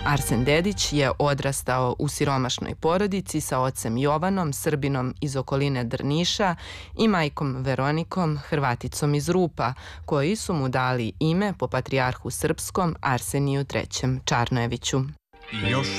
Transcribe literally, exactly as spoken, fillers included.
Arsen Dedić je odrastao u siromašnoj porodici sa ocem Jovanom, Srbinom iz okoline Drniša, i majkom Veronikom, Hrvaticom iz Rupa, koji su mu dali ime po patrijarhu srpskom Arseniju trećem Čarnojeviću.